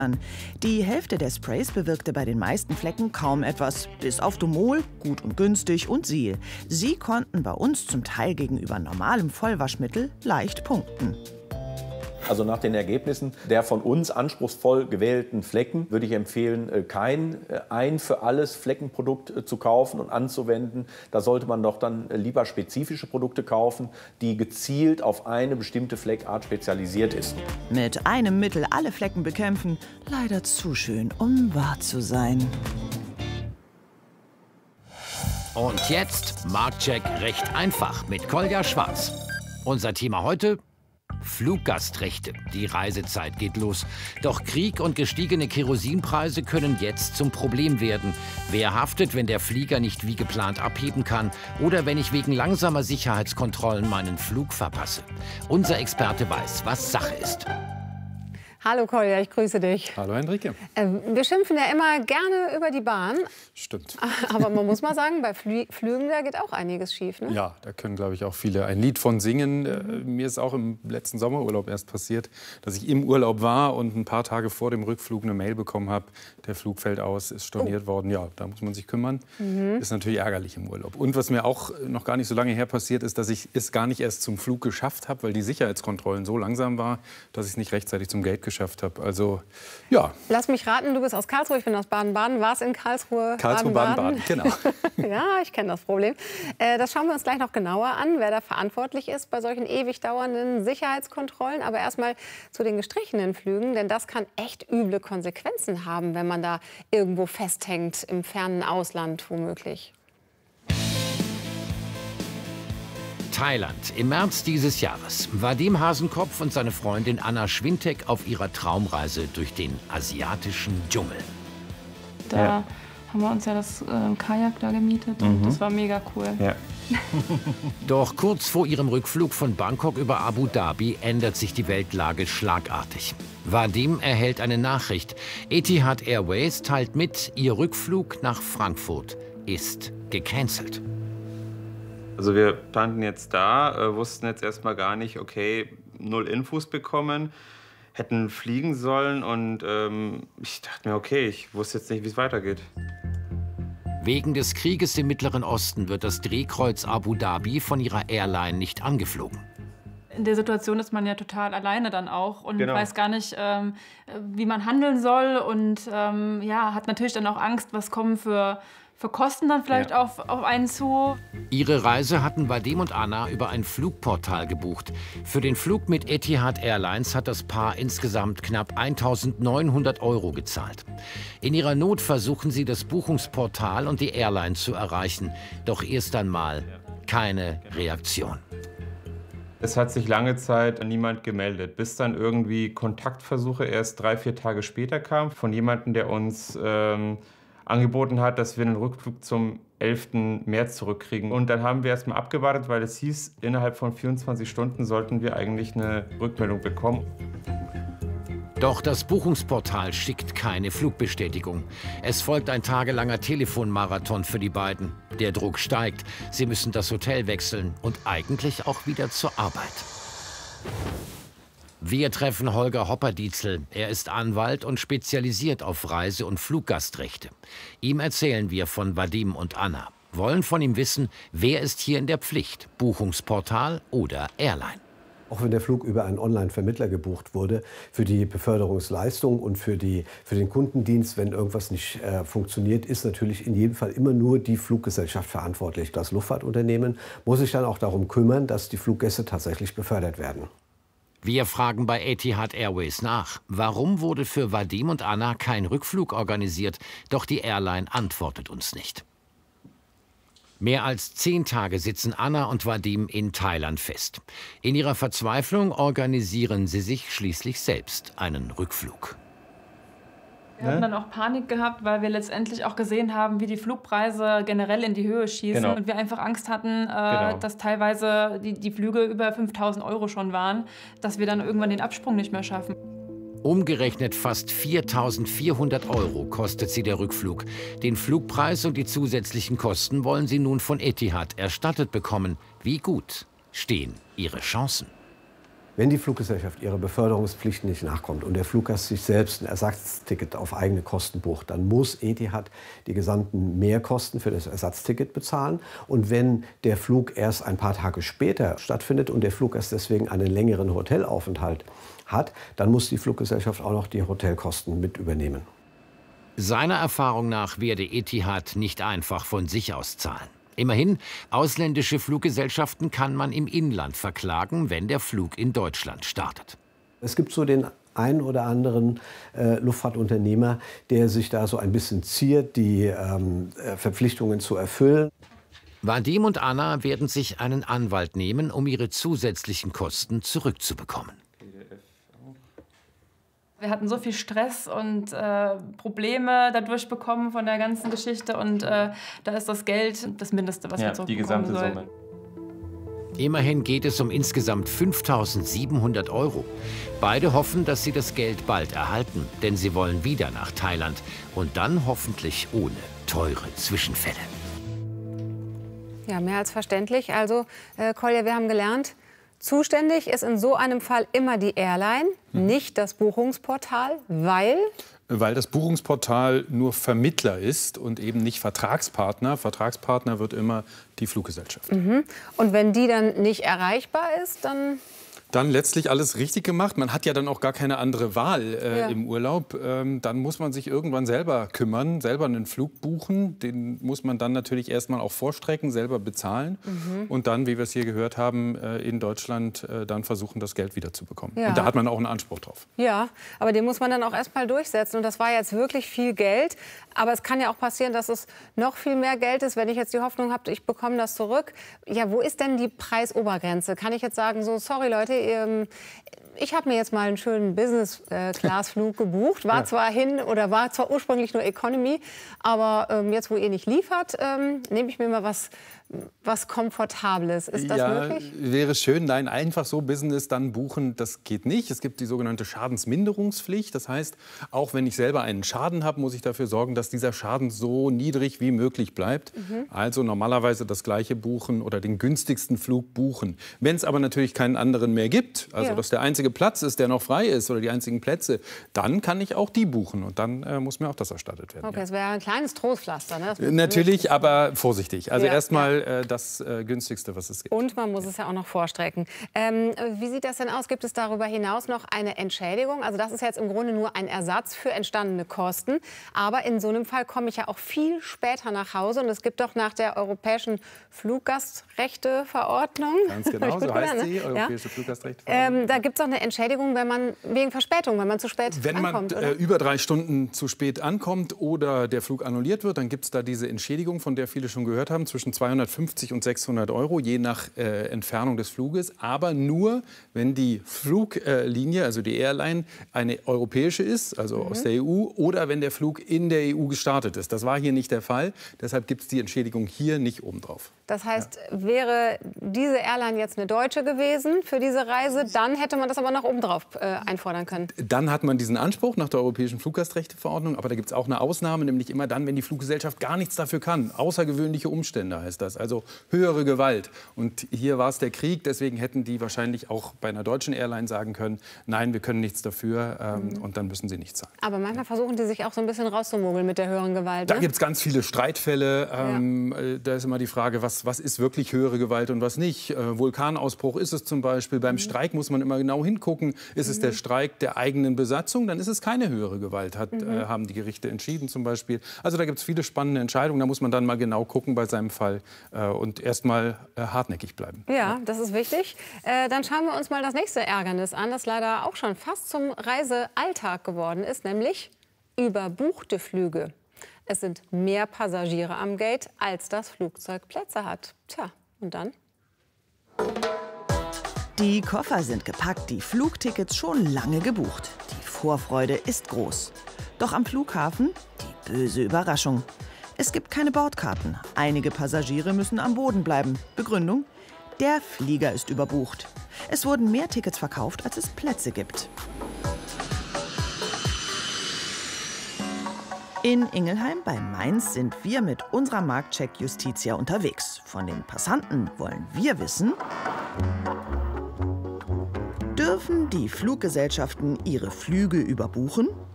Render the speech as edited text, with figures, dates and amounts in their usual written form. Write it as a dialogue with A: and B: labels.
A: Die Hälfte der Sprays bewirkte bei den meisten Flecken kaum etwas, bis auf Domol, gut und günstig, und Sil. Sie konnten bei uns zum Teil gegenüber normalem Vollwaschmittel leicht punkten.
B: Also nach den Ergebnissen der von uns anspruchsvoll gewählten Flecken würde ich empfehlen, kein ein für alles Fleckenprodukt zu kaufen und anzuwenden. Da sollte man doch dann lieber spezifische Produkte kaufen, die gezielt auf eine bestimmte Fleckart spezialisiert ist.
A: Mit einem Mittel alle Flecken bekämpfen, leider zu schön, um wahr zu sein.
C: Und jetzt Marktcheck recht einfach mit Kolja Schwarz. Unser Thema heute: Fluggastrechte. Die Reisezeit geht los. Doch Krieg und gestiegene Kerosinpreise können jetzt zum Problem werden. Wer haftet, wenn der Flieger nicht wie geplant abheben kann oder wenn ich wegen langsamer Sicherheitskontrollen meinen Flug verpasse? Unser Experte weiß, was Sache ist.
D: Hallo Kolja, ich grüße dich.
E: Hallo Henrike.
D: Wir schimpfen ja immer gerne über die Bahn.
E: Stimmt.
D: Aber man muss mal sagen, bei Flügen, da geht auch einiges schief, ne?
E: Ja, da können, glaube ich, auch viele ein Lied von singen. Mir ist auch im letzten Sommerurlaub erst passiert, dass ich im Urlaub war und ein paar Tage vor dem Rückflug eine Mail bekommen habe, der Flug fällt aus, ist storniert worden. Ja, da muss man sich kümmern. Ist natürlich ärgerlich im Urlaub. Und was mir auch noch gar nicht so lange her passiert ist, dass ich es gar nicht erst zum Flug geschafft habe, weil die Sicherheitskontrollen so langsam waren, dass ich es nicht rechtzeitig zum Gate geschafft habe. Also, ja.
D: Lass mich raten, du bist aus Karlsruhe, ich bin aus Baden-Baden. Warst in Karlsruhe?
E: Karlsruhe, Baden-Baden, genau.
D: Ja, ich kenne das Problem. Das schauen wir uns gleich noch genauer an, wer da verantwortlich ist bei solchen ewig dauernden Sicherheitskontrollen. Aber erstmal zu den gestrichenen Flügen, denn das kann echt üble Konsequenzen haben, wenn man da irgendwo festhängt, im fernen Ausland womöglich.
C: Thailand. Im März dieses Jahres. Vadim Hasenkopf und seine Freundin Anna Schwintek auf ihrer Traumreise durch den asiatischen Dschungel.
F: Da haben wir uns ja das Kajak da gemietet und das war mega cool.
E: Ja.
C: Doch kurz vor ihrem Rückflug von Bangkok über Abu Dhabi ändert sich die Weltlage schlagartig. Vadim erhält eine Nachricht. Etihad Airways teilt mit, ihr Rückflug nach Frankfurt ist gecancelt.
G: Also wir standen jetzt da, wussten jetzt erstmal gar nicht, okay, 0 Infos bekommen, hätten fliegen sollen und ich dachte mir, okay, ich wusste jetzt nicht, wie es weitergeht.
C: Wegen des Krieges im Mittleren Osten wird das Drehkreuz Abu Dhabi von ihrer Airline nicht angeflogen.
F: In der Situation ist man ja total alleine dann auch und
G: Genau.
F: weiß gar nicht, wie man handeln soll und ja, hat natürlich dann auch Angst, was kommen für Kosten dann vielleicht auf einen zu.
C: Ihre Reise hatten Vadim und Anna über ein Flugportal gebucht. Für den Flug mit Etihad Airlines hat das Paar insgesamt knapp 1.900 € gezahlt. In ihrer Not versuchen sie, das Buchungsportal und die Airline zu erreichen. Doch erst einmal keine Reaktion.
G: Es hat sich lange Zeit niemand gemeldet, bis dann irgendwie Kontaktversuche erst 3, 4 Tage später kamen von jemandem, der uns angeboten hat, dass wir einen Rückflug zum 11. März zurückkriegen. Und dann haben wir erstmal abgewartet, weil es hieß, innerhalb von 24 Stunden sollten wir eigentlich eine Rückmeldung bekommen.
C: Doch das Buchungsportal schickt keine Flugbestätigung. Es folgt ein tagelanger Telefonmarathon für die beiden. Der Druck steigt. Sie müssen das Hotel wechseln und eigentlich auch wieder zur Arbeit. Wir treffen Holger Hopperdietzel. Er ist Anwalt und spezialisiert auf Reise- und Fluggastrechte. Ihm erzählen wir von Vadim und Anna. Wollen von ihm wissen, wer ist hier in der Pflicht? Buchungsportal oder Airline?
H: Auch wenn der Flug über einen Online-Vermittler gebucht wurde, für die Beförderungsleistung und für den Kundendienst, wenn irgendwas nicht funktioniert, ist natürlich in jedem Fall immer nur die Fluggesellschaft verantwortlich. Das Luftfahrtunternehmen muss sich dann auch darum kümmern, dass die Fluggäste tatsächlich befördert werden.
C: Wir fragen bei Etihad Airways nach. Warum wurde für Vadim und Anna kein Rückflug organisiert? Doch die Airline antwortet uns nicht. Mehr als 10 Tage sitzen Anna und Vadim in Thailand fest. In ihrer Verzweiflung organisieren sie sich schließlich selbst einen Rückflug.
F: Wir hatten dann auch Panik gehabt, weil wir letztendlich auch gesehen haben, wie die Flugpreise generell in die Höhe schießen.
G: Genau.
F: Und wir einfach Angst hatten,
G: Genau.
F: dass teilweise die Flüge über 5.000 € schon waren, dass wir dann irgendwann den Absprung nicht mehr schaffen.
C: Umgerechnet fast 4.400 € kostet sie der Rückflug. Den Flugpreis und die zusätzlichen Kosten wollen sie nun von Etihad erstattet bekommen. Wie gut stehen ihre Chancen?
H: Wenn die Fluggesellschaft ihrer Beförderungspflichten nicht nachkommt und der Fluggast sich selbst ein Ersatzticket auf eigene Kosten bucht, dann muss Etihad die gesamten Mehrkosten für das Ersatzticket bezahlen. Und wenn der Flug erst ein paar Tage später stattfindet und der Fluggast deswegen einen längeren Hotelaufenthalt hat, dann muss die Fluggesellschaft auch noch die Hotelkosten mit übernehmen.
C: Seiner Erfahrung nach werde Etihad nicht einfach von sich aus zahlen. Immerhin, ausländische Fluggesellschaften kann man im Inland verklagen, wenn der Flug in Deutschland startet.
H: Es gibt so den einen oder anderen Luftfahrtunternehmer, der sich da so ein bisschen ziert, die Verpflichtungen zu erfüllen.
C: Vadim und Anna werden sich einen Anwalt nehmen, um ihre zusätzlichen Kosten zurückzubekommen.
F: Wir hatten so viel Stress und Probleme dadurch bekommen von der ganzen Geschichte. Und da ist das Geld das Mindeste, was wir zurückbekommen
G: die gesamte
F: sollen.
G: Summe.
C: Immerhin geht es um insgesamt 5.700 €. Beide hoffen, dass sie das Geld bald erhalten, denn sie wollen wieder nach Thailand. Und dann hoffentlich ohne teure Zwischenfälle.
D: Ja, mehr als verständlich. Also, Kolja, wir haben gelernt, zuständig ist in so einem Fall immer die Airline, nicht das Buchungsportal, weil
E: das Buchungsportal nur Vermittler ist und eben nicht Vertragspartner. Vertragspartner wird immer die Fluggesellschaft.
D: Und wenn die dann nicht erreichbar ist,
E: Dann letztlich alles richtig gemacht. Man hat ja dann auch gar keine andere Wahl im Urlaub. Dann muss man sich irgendwann selber kümmern, selber einen Flug buchen. Den muss man dann natürlich erstmal auch vorstrecken, selber bezahlen. Und dann, wie wir es hier gehört haben, in Deutschland dann versuchen, das Geld wiederzubekommen.
D: Ja.
E: Und da hat man auch einen Anspruch drauf.
D: Ja, aber den muss man dann auch erstmal durchsetzen. Und das war jetzt wirklich viel Geld. Aber es kann ja auch passieren, dass es noch viel mehr Geld ist, wenn ich jetzt die Hoffnung habe, ich bekomme das zurück. Ja, wo ist denn die Preisobergrenze? Kann ich jetzt sagen, so, sorry Leute, ich habe mir jetzt mal einen schönen Business-Class-Flug gebucht. War zwar ursprünglich nur Economy, aber jetzt, wo ihr nicht liefert, nehme ich mir mal was Komfortables. Ist das möglich?
E: Wäre schön. Nein, einfach so Business dann buchen, das geht nicht. Es gibt die sogenannte Schadensminderungspflicht. Das heißt, auch wenn ich selber einen Schaden habe, muss ich dafür sorgen, dass dieser Schaden so niedrig wie möglich bleibt. Also normalerweise das gleiche buchen oder den günstigsten Flug buchen. Wenn es aber natürlich keinen anderen mehr gibt, also dass der einzige Platz ist, der noch frei ist oder die einzigen Plätze, dann kann ich auch die buchen und dann muss mir auch das erstattet werden.
D: Okay, das wäre ein kleines Trostpflaster. Ne?
E: Natürlich, aber vorsichtig. Also erstmal das günstigste, was es gibt.
D: Und man muss es ja auch noch vorstrecken. Wie sieht das denn aus? Gibt es darüber hinaus noch eine Entschädigung? Also das ist jetzt im Grunde nur ein Ersatz für entstandene Kosten. Aber in so einem Fall komme ich ja auch viel später nach Hause. Und es gibt doch nach der Europäischen Fluggastrechteverordnung.
E: Ganz genau, so heißt sie, Europäische Fluggastrechteverordnung.
D: Da gibt es auch eine Entschädigung, wenn man wegen Verspätung, wenn man zu spät ankommt.
E: Wenn man über 3 Stunden zu spät ankommt oder der Flug annulliert wird, dann gibt es da diese Entschädigung, von der viele schon gehört haben, zwischen 250 und 600 €, je nach Entfernung des Fluges. Aber nur, wenn die Fluglinie, also die Airline, eine europäische ist, also aus der EU, oder wenn der Flug in der EU gestartet ist. Das war hier nicht der Fall. Deshalb gibt es die Entschädigung hier nicht obendrauf.
D: Das heißt, wäre diese Airline jetzt eine deutsche gewesen für diese Reise, dann hätte man das aber noch obendrauf einfordern können.
E: Dann hat man diesen Anspruch nach der Europäischen Fluggastrechteverordnung. Aber da gibt es auch eine Ausnahme, nämlich immer dann, wenn die Fluggesellschaft gar nichts dafür kann. Außergewöhnliche Umstände heißt das. Also höhere Gewalt. Und hier war es der Krieg. Deswegen hätten die wahrscheinlich auch bei einer deutschen Airline sagen können, nein, wir können nichts dafür. Und dann müssen sie nichts zahlen.
D: Aber manchmal versuchen die sich auch so ein bisschen rauszumogeln mit der höheren Gewalt.
E: Da
D: Ne?
E: gibt es ganz viele Streitfälle. Da ist immer die Frage, was ist wirklich höhere Gewalt und was nicht. Vulkanausbruch ist es zum Beispiel. Beim Streik muss man immer genau hingucken. Ist es der Streik der eigenen Besatzung, dann ist es keine höhere Gewalt, haben die Gerichte entschieden zum Beispiel. Also da gibt es viele spannende Entscheidungen. Da muss man dann mal genau gucken bei seinem Fall und erst mal hartnäckig bleiben.
D: Ja, das ist wichtig. Dann schauen wir uns mal das nächste Ärgernis an, das leider auch schon fast zum Reisealltag geworden ist, nämlich überbuchte Flüge. Es sind mehr Passagiere am Gate, als das Flugzeug Plätze hat. Tja, und dann?
A: Die Koffer sind gepackt, die Flugtickets schon lange gebucht. Die Vorfreude ist groß. Doch am Flughafen die böse Überraschung. Es gibt keine Bordkarten. Einige Passagiere müssen am Boden bleiben. Begründung? Der Flieger ist überbucht. Es wurden mehr Tickets verkauft, als es Plätze gibt. In Ingelheim bei Mainz sind wir mit unserer Marktcheck Justitia unterwegs. Von den Passanten wollen wir wissen: Dürfen die Fluggesellschaften ihre Flüge überbuchen?